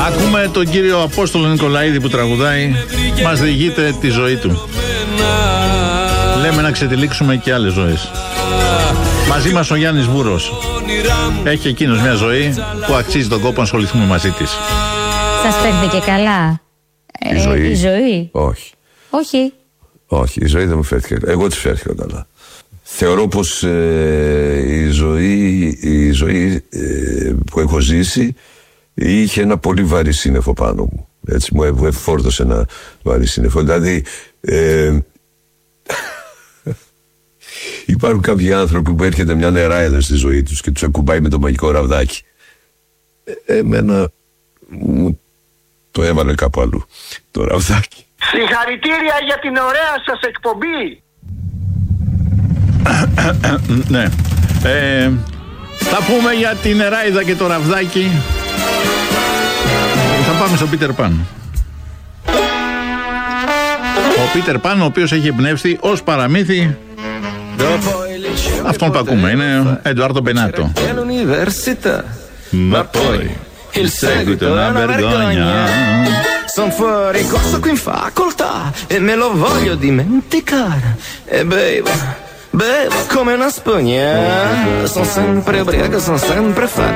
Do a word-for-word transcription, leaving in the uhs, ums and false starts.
Ακούμε τον κύριο Απόστολο Νικολαίδη που τραγουδάει, μας διηγείται τη ζωή του. Λέμε να ξετυλίξουμε και άλλες ζωές. Μαζί μας ο Γιάννης Βούρος. Έχει εκείνος μια ζωή που αξίζει τον κόπο να ασχοληθούμε μαζί της. Σας φέρθηκε καλά η, ε, ζωή. η ζωή? Όχι. Όχι. Όχι, η ζωή δεν μου φέρθηκε. Εγώ της φέρθηκα καλά. Θεωρώ πως ε, η ζωή, η ζωή ε, που έχω ζήσει είχε ένα πολύ βαρύ σύννεφο πάνω μου. Έτσι μου εφόρτωσε ένα βαρύ σύννεφο. Δηλαδή ε, υπάρχουν κάποιοι άνθρωποι που έρχεται μια νεράιδα στη ζωή τους και τους ακουμπάει με το μαγικό ραβδάκι. Ε, εμένα μου το έβαλε κάπου αλλού το ραβδάκι. Συγχαρητήρια για την ωραία σας εκπομπή. Ναι. Ε, θα πούμε για την νεράιδα και το ραβδάκι. Θα πάμε στο Πίτερ Παν. Ο Πίτερ Παν, ο οποίος έχει εμπνεύσει ως παραμύθι αυτόν που ακούμε, είναι ο Εντουάρντο Μπενάτο. Ma poi il seguito è una vergogna. Son fuori corso qui in facoltà e me lo voglio dimenticare. E bevo, bevo come una spugna. Sono sempre ubriaco, sono sempre fat.